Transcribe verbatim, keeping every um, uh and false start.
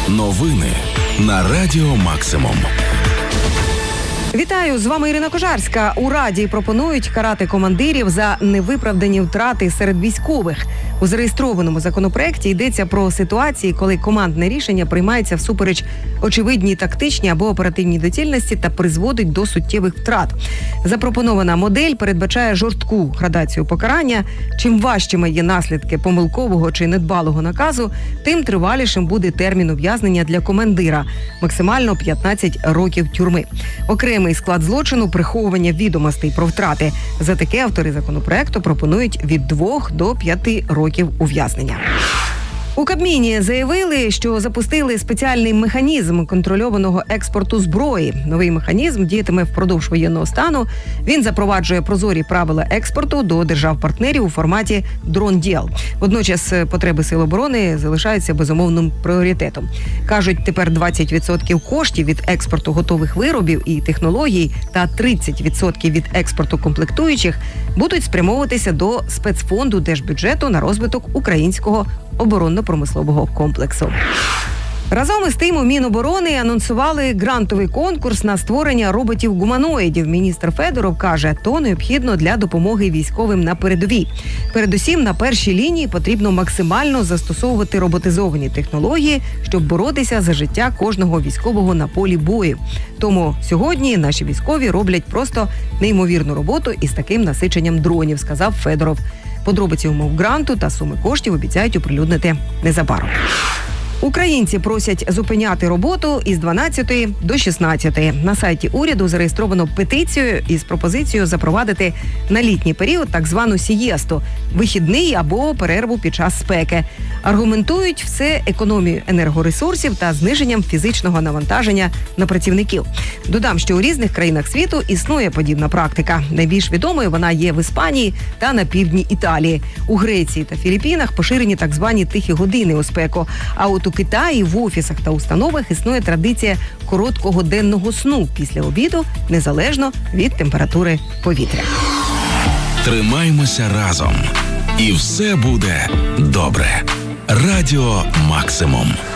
Новини на Радіо Максимум. Вітаю, з вами Ірина Кожарська. У Раді пропонують карати командирів за невиправдані втрати серед військових. У зареєстрованому законопроекті йдеться про ситуації, коли командне рішення приймається всупереч очевидній тактичній або оперативній доцільності та призводить до суттєвих втрат. Запропонована модель передбачає жорстку градацію покарання. Чим важчими є наслідки помилкового чи недбалого наказу, тим тривалішим буде термін ув'язнення для командира – максимально п'ятнадцять років тюрми. Окремий склад злочину – приховування відомостей про втрати. За таке автори законопроекту пропонують від двох до п'яти років ув'язнення. У Кабміні заявили, що запустили спеціальний механізм контрольованого експорту зброї. Новий механізм діятиме впродовж воєнного стану. Він запроваджує прозорі правила експорту до держав-партнерів у форматі дрон-діл. Водночас потреби Сил оборони залишаються безумовним пріоритетом. Кажуть, тепер двадцять відсотків коштів від експорту готових виробів і технологій та тридцять відсотків від експорту комплектуючих будуть спрямовуватися до спецфонду держбюджету на розвиток українського оборонно-промислового комплексу. Разом із тим у Міноборони анонсували грантовий конкурс на створення роботів-гуманоїдів. Міністр Федоров каже, то необхідно для допомоги військовим на передовій. Передусім, на першій лінії потрібно максимально застосовувати роботизовані технології, щоб боротися за життя кожного військового на полі бою. Тому сьогодні наші військові роблять просто неймовірну роботу із таким насиченням дронів, сказав Федоров. Подробиці умов гранту та суми коштів обіцяють оприлюднити незабаром. Українці просять зупиняти роботу із дванадцятої до шістнадцятої. На сайті уряду зареєстровано петицію із пропозицією запровадити на літній період так звану сієсту – вихідний або перерву під час спеки. Аргументують все економією енергоресурсів та зниженням фізичного навантаження на працівників. Додам, що у різних країнах світу існує подібна практика. Найбільш відомою вона є в Іспанії та на півдні Італії. У Греції та Філіппінах поширені так звані тихі години у спеку. А от у Китаї в офісах та установах існує традиція короткого денного сну після обіду, незалежно від температури повітря. Тримаймося разом. І все буде добре. Радіо Максимум.